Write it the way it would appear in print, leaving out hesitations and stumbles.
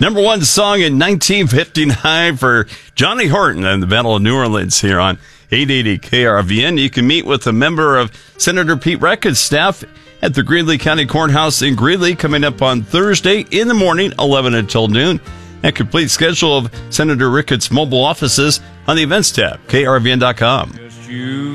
Number one song in 1959 for Johnny Horton and the Battle of New Orleans here on 880 KRVN. You can meet with a member of Senator Pete Reckitt's staff at the Greeley County Courthouse in Greeley coming up on Thursday in the morning, 11 until noon. A complete schedule of Senator Reckitt's mobile offices on the events tab, krvn.com.